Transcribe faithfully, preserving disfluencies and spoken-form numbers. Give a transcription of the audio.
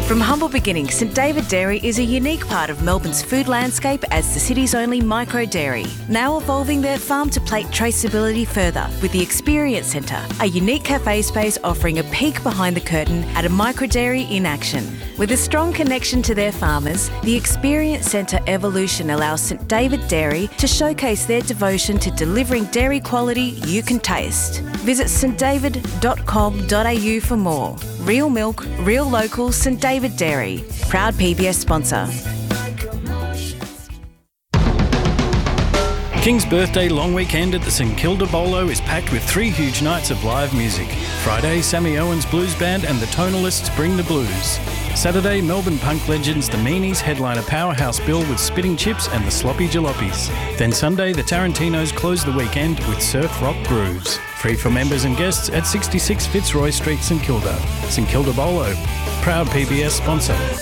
From humble beginnings, St David Dairy is a unique part of Melbourne's food landscape as the city's only micro dairy, now evolving their farm-to-plate traceability further with the Experience Centre, a unique cafe space offering a peek behind the curtain at a micro dairy in action. With a strong connection to their farmers, the Experience Centre evolution allows St David Dairy to showcase their devotion to delivering dairy quality you can taste. Visit s t david dot com dot a u for more. Real milk, real local, St David Dairy. Proud P B S sponsor. King's Birthday long weekend at the St Kilda Bolo is packed with three huge nights of live music. Friday, Sammy Owens Blues Band and the Tonalists bring the blues. Saturday, Melbourne punk legends The Meanies headline a Powerhouse Bill with Spitting Chips and the Sloppy Jalopies. Then Sunday, the Tarantinos close the weekend with surf rock grooves. Free for members and guests at sixty-six Fitzroy Street, St Kilda. St Kilda Bolo, proud P B S sponsor.